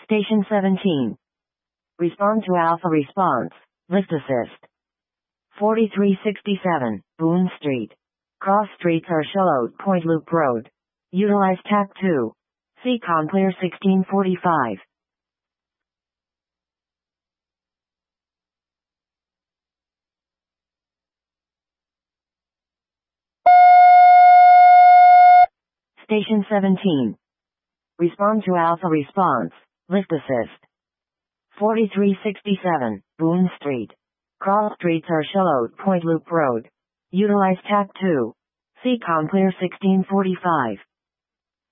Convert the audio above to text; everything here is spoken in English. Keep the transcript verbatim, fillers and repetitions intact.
Station seventeen. Respond to Alpha response. Lift assist. forty-three sixty-seven, Boone Street. Cross streets are Charlotte Point Loop Road. Utilize T A C two. C COM clear sixteen forty-five. Station seventeen. Respond to Alpha response. Lift assist. forty-three sixty-seven, Boone Street. Cross streets are Charlotte Point Loop Road. Utilize T A C two. C COM clear sixteen forty-five.